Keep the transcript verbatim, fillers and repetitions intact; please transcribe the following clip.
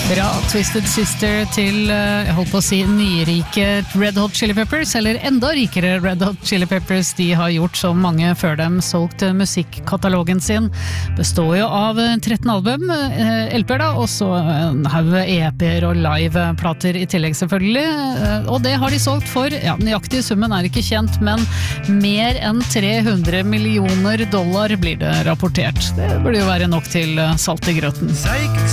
Fra Twisted Sister til, jeg holdt på å si, nyrike Red Hot Chili Peppers, eller enda rikere Red Hot Chili Peppers. De har gjort som mange før dem, solgt musikkatalogen sin. Består jo av tretten album, L P-er da, og så en haug E P-er og live-plater i tillegg selvfølgelig. Og det har de solgt for, ja, nøyaktig summen er ikke kjent, men mer enn tre hundre millioner dollar blir det rapportert. Det burde jo være nok til salt i grøten.